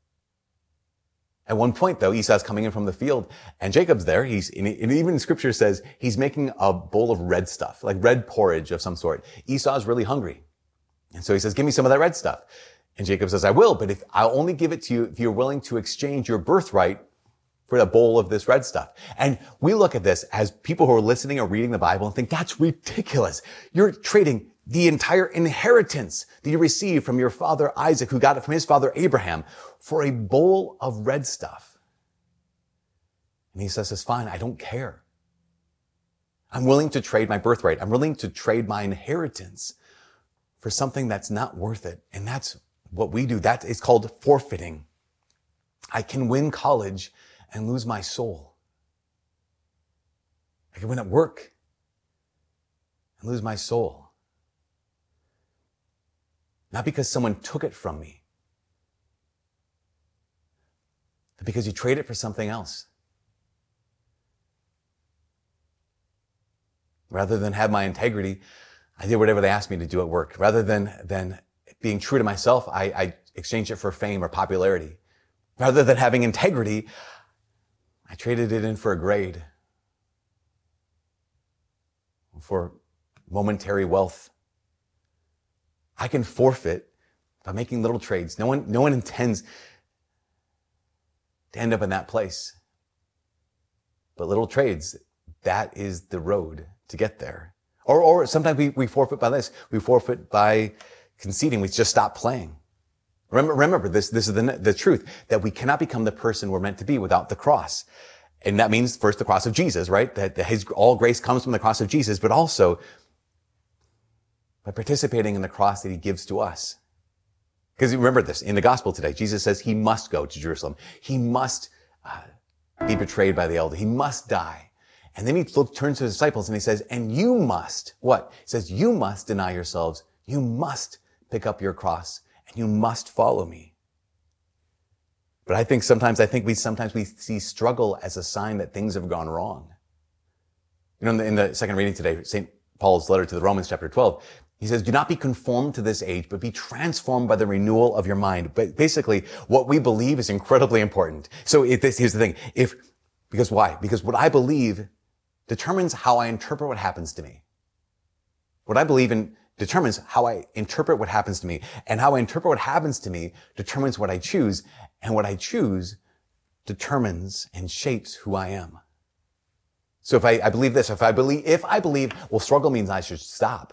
At one point, though, Esau's coming in from the field, and Jacob's there. And even Scripture says he's making a bowl of red stuff, like red porridge of some sort. Esau's really hungry. And so he says, give me some of that red stuff. And Jacob says, I will, but I'll only give it to you if you're willing to exchange your birthright for a bowl of this red stuff. And we look at this as people who are listening or reading the Bible and think, that's ridiculous. You're trading the entire inheritance that you received from your father Isaac, who got it from his father Abraham, for a bowl of red stuff. And he says, it's fine. I don't care. I'm willing to trade my birthright. I'm willing to trade my inheritance for something that's not worth it. And that's what we do. That is called forfeiting. I can win college and lose my soul. I can win at work and lose my soul. Not because someone took it from me, but because you trade it for something else. Rather than have my integrity, I did whatever they asked me to do at work. Rather than being true to myself, I exchanged it for fame or popularity. Rather than having integrity, I traded it in for a grade, for momentary wealth. I can forfeit by making little trades. No one intends to end up in that place. But little trades, that is the road to get there. Or sometimes we forfeit by this. We forfeit by conceding. We just stop playing. Remember this is the truth, that we cannot become the person we're meant to be without the cross. And that means first the cross of Jesus, right? That all grace comes from the cross of Jesus, but also by participating in the cross that he gives to us. Because remember this, in the gospel today, Jesus says he must go to Jerusalem. He must be betrayed by the elder. He must die. And then he turns to his disciples and he says, and you must, what? He says, you must deny yourselves. You must pick up your cross and you must follow me. But I think sometimes we see struggle as a sign that things have gone wrong. In the second reading today, St. Paul's letter to the Romans chapter 12, he says, do not be conformed to this age, but be transformed by the renewal of your mind. But basically, what we believe is incredibly important. So here's the thing. Because why? Because what I believe determines how I interpret what happens to me. What I believe in determines how I interpret what happens to me. And how I interpret what happens to me determines what I choose. And what I choose determines and shapes who I am. So if I believe this, if I believe, well, struggle means I should stop,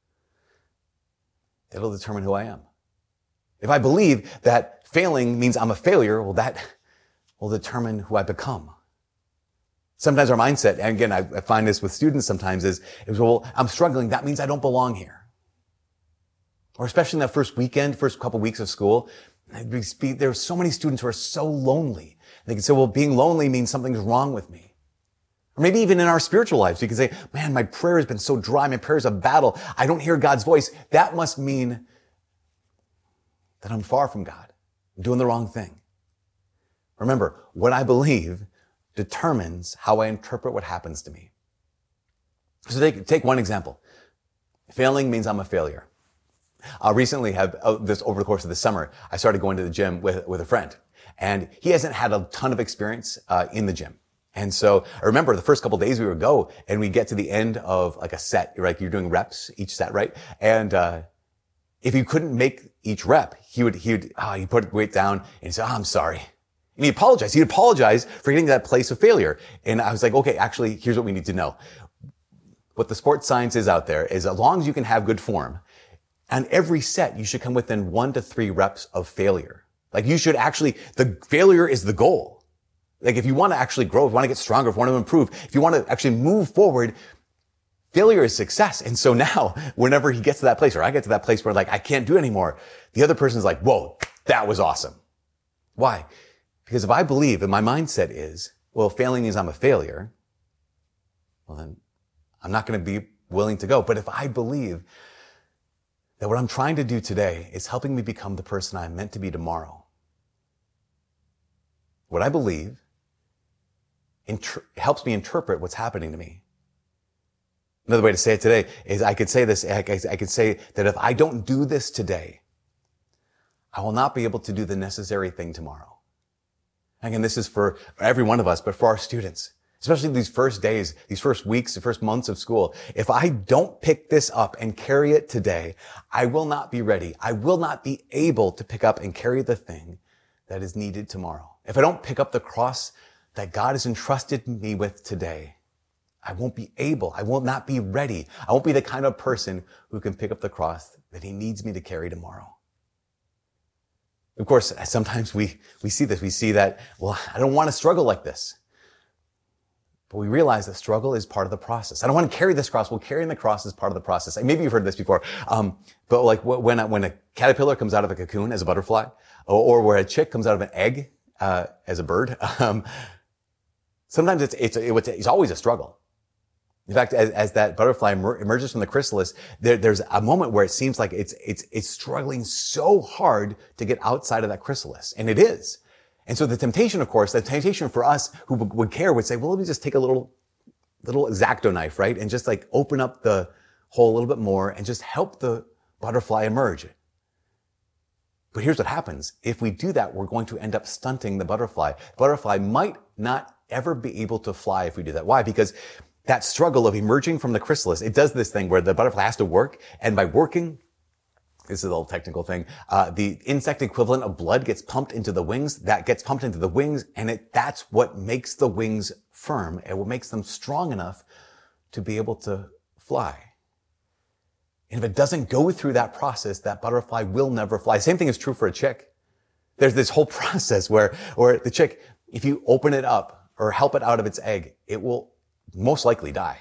it'll determine who I am. If I believe that failing means I'm a failure, well, that will determine who I become. Sometimes our mindset, and again, I find this with students sometimes, is, well, I'm struggling. That means I don't belong here. Or especially in that first couple weeks of school, there's so many students who are so lonely. They can say, well, being lonely means something's wrong with me. Or maybe even in our spiritual lives, you can say, man, my prayer has been so dry. My prayer is a battle. I don't hear God's voice. That must mean that I'm far from God. I'm doing the wrong thing. Remember, what I believe determines how I interpret what happens to me. So take one example. Failing means I'm a failure. Recently, over the course of the summer, I started going to the gym with a friend, and he hasn't had a ton of experience in the gym. And so I remember the first couple of days we would go, and we get to the end of like a set, like you're doing reps each set, right? And if you couldn't make each rep, he'd put weight down and he'd say, I'm sorry. And he'd apologize for getting to that place of failure. And I was like, okay, actually, here's what we need to know. What the sports science is out there is, as long as you can have good form, on every set, you should come within 1 to 3 reps of failure. Like the failure is the goal. Like if you want to actually grow, if you want to get stronger, if you want to improve, if you want to actually move forward, failure is success. And so now, whenever he gets to that place, or I get to that place where like, I can't do it anymore, the other person's like, whoa, that was awesome. Why? Because if I believe, and my mindset is, well, failing means I'm a failure, well then I'm not going to be willing to go. But if I believe that what I'm trying to do today is helping me become the person I'm meant to be tomorrow, what I believe helps me interpret what's happening to me. Another way to say it today is I could say that if I don't do this today, I will not be able to do the necessary thing tomorrow. Again, this is for every one of us, but for our students, especially these first days, these first weeks, the first months of school. If I don't pick this up and carry it today, I will not be ready. I will not be able to pick up and carry the thing that is needed tomorrow. If I don't pick up the cross that God has entrusted me with today, I will not be ready. I won't be the kind of person who can pick up the cross that he needs me to carry tomorrow. Of course, sometimes we see this. We see that, well, I don't want to struggle like this. But we realize that struggle is part of the process. I don't want to carry this cross. Well, carrying the cross is part of the process. And maybe you've heard this before. But like when a caterpillar comes out of a cocoon as a butterfly, or where a chick comes out of an egg as a bird, sometimes it's always a struggle. In fact, as that butterfly emerges from the chrysalis, there's a moment where it seems like it's struggling so hard to get outside of that chrysalis. And it is. And so the temptation for us who would care would say, well, let me just take a little X-Acto knife, right? And just like open up the hole a little bit more and just help the butterfly emerge. But here's what happens. If we do that, we're going to end up stunting the butterfly. The butterfly might not ever be able to fly if we do that. Why? Because that struggle of emerging from the chrysalis, it does this thing where the butterfly has to work, and by working, this is a little technical thing, the insect equivalent of blood gets pumped into the wings, and that's what makes the wings firm, and what makes them strong enough to be able to fly. And if it doesn't go through that process, that butterfly will never fly. Same thing is true for a chick. There's this whole process where the chick, if you open it up or help it out of its egg, it will most likely die.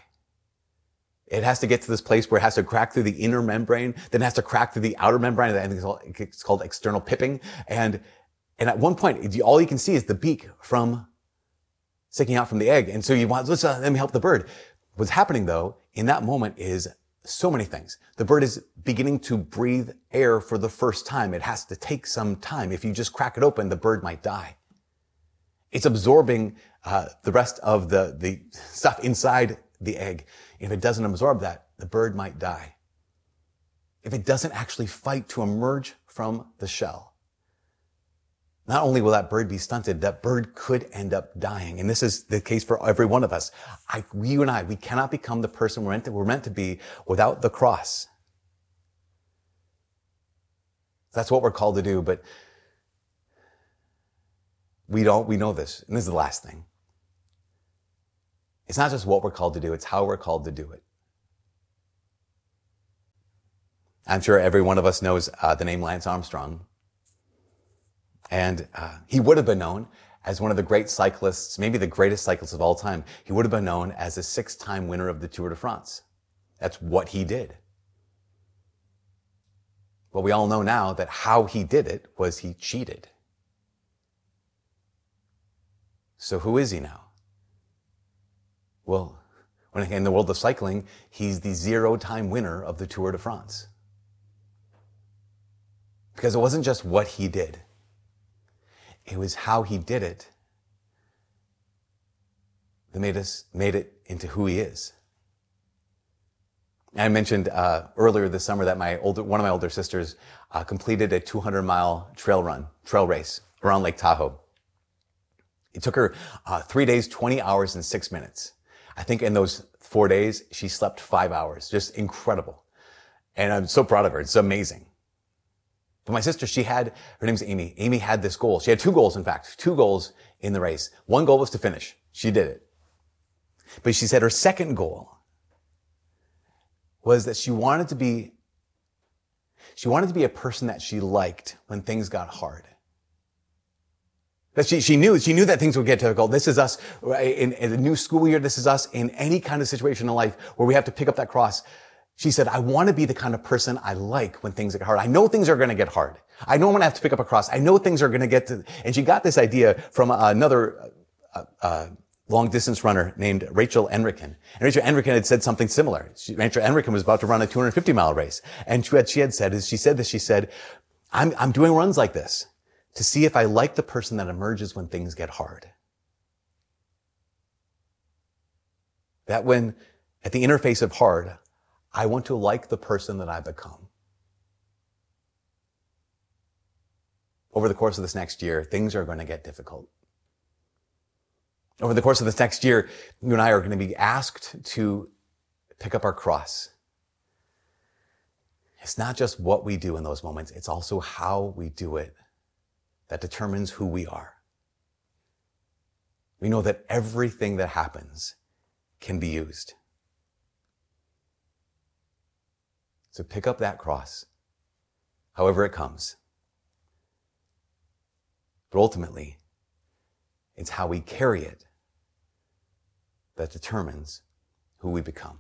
It has to get to this place where it has to crack through the inner membrane, then it has to crack through the outer membrane, and it's called external pipping. And at one point, all you can see is the beak from sticking out from the egg. And so let me help the bird. What's happening though, in that moment is so many things. The bird is beginning to breathe air for the first time. It has to take some time. If you just crack it open, the bird might die. It's absorbing the rest of the stuff inside the egg. If it doesn't absorb that, the bird might die. If it doesn't actually fight to emerge from the shell, not only will that bird be stunted, that bird could end up dying. And this is the case for every one of us. We cannot become the person we're meant to be without the cross. That's what we're called to do, but we know this, and this is the last thing. It's not just what we're called to do, it's how we're called to do it. I'm sure every one of us knows the name Lance Armstrong. And he would have been known as one of the great cyclists, maybe the greatest cyclist of all time. He would have been known as a 6-time winner of the Tour de France. That's what he did. But we all know now that how he did it was he cheated. So who is he now? Well, in the world of cycling, he's the 0-time winner of the Tour de France. Because it wasn't just what he did. It was how he did it that made it into who he is. And I mentioned earlier this summer that one of my older sisters completed a 200-mile trail race around Lake Tahoe. It took her 3 days, 20 hours, and 6 minutes. I think in those 4 days, she slept 5 hours. Just incredible. And I'm so proud of her. It's amazing. But my sister, her name's Amy. Amy had this goal. She had 2 goals, in fact, 2 goals in the race. One goal was to finish. She did it. But she said her second goal was that she wanted to be a person that she liked when things got hard. That she knew that things would get difficult. This is us in a new school year. This is us in any kind of situation in life where we have to pick up that cross. She said, I want to be the kind of person I like when things get hard. I know things are going to get hard. I know I'm going to have to pick up a cross. I know things are going to get to, and she got this idea from another long distance runner named Rachel Enriken. And Rachel Enriken had said something similar. Rachel Enriken was about to run a 250-mile race. And she said, I'm doing runs like this to see if I like the person that emerges when things get hard. That when at the interface of hard, I want to like the person that I become. Over the course of this next year, things are going to get difficult. Over the course of this next year, you and I are going to be asked to pick up our cross. It's not just what we do in those moments, it's also how we do it that determines who we are. We know that everything that happens can be used. So pick up that cross, however it comes. But ultimately, it's how we carry it that determines who we become.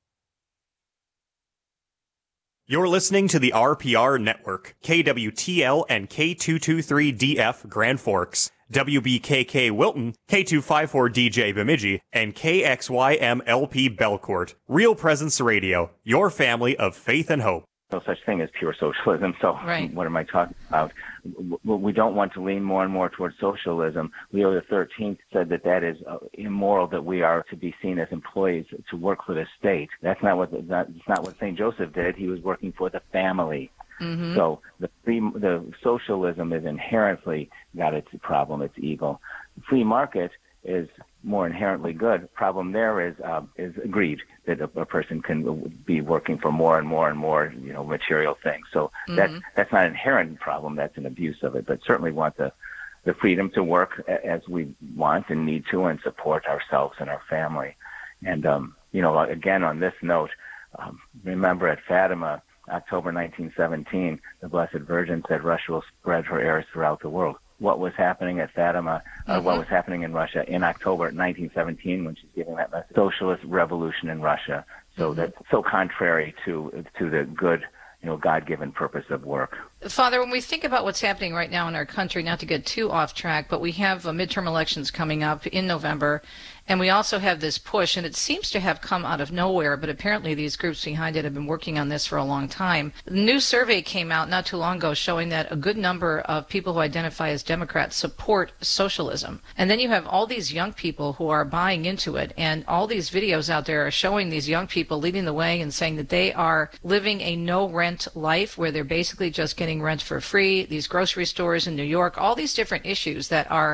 You're listening to the RPR Network, KWTL and K223DF Grand Forks, WBKK Wilton, K254DJ Bemidji, and KXYM-LP Belcourt. Real Presence Radio, your family of faith and hope. No such thing as pure socialism. So What am I talking about? We don't want to lean more and more towards socialism. Leo XIII said that is immoral, that we are to be seen as employees to work for the state. That's not what St. Joseph did. He was working for the family. Mm-hmm. So the socialism is inherently got its problem, its evil. Free market is more inherently good. Problem there is greed, that a person can be working for more and more and more, material things. So that's not an inherent problem. That's an abuse of it. But certainly want the freedom to work as we want and need to, and support ourselves and our family. And again, on this note, remember at Fatima, October 1917, the Blessed Virgin said Russia will spread her heirs throughout the world. What was happening at Fatima, what was happening in Russia in October 1917 when she's giving that message? Socialist revolution in Russia. So that's so contrary to the good, God-given purpose of work. Father, when we think about what's happening right now in our country, not to get too off track, but we have midterm elections coming up in November, and we also have this push, and it seems to have come out of nowhere, but apparently these groups behind it have been working on this for a long time. A new survey came out not too long ago showing that a good number of people who identify as Democrats support socialism. And then you have all these young people who are buying into it, and all these videos out there are showing these young people leading the way and saying that they are living a no-rent life where they're basically just getting rent for free, these grocery stores in New York, all these different issues that are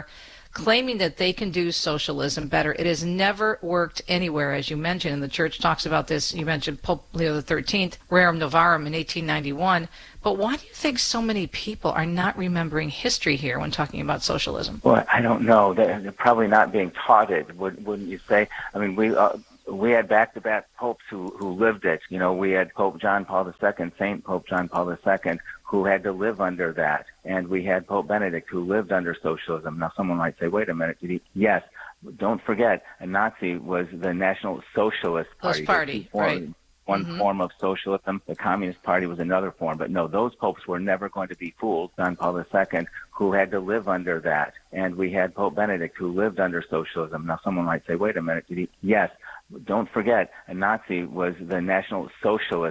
claiming that they can do socialism better. It has never worked anywhere, as you mentioned, and the church talks about this. You mentioned Pope Leo XIII, Rerum Novarum in 1891. But why do you think so many people are not remembering history here when talking about socialism? Well, I don't know. They're probably not being taught it, wouldn't you say? I mean, we had back-to-back popes who lived it. You know, we had Pope John Paul II, Saint Pope John Paul II, who had to live under that. And we had Pope Benedict, who lived under socialism. Now, someone might say, wait a minute, did he? Yes. Don't forget, a Nazi was the National Socialist Party. Right. One form of socialism. The Communist Party was another form. But no, those popes were never going to be fooled. John Paul II, who had to live under that. And we had Pope Benedict, who lived under socialism. Now, someone might say, wait a minute, did he? Yes. Don't forget, a Nazi was the National Socialist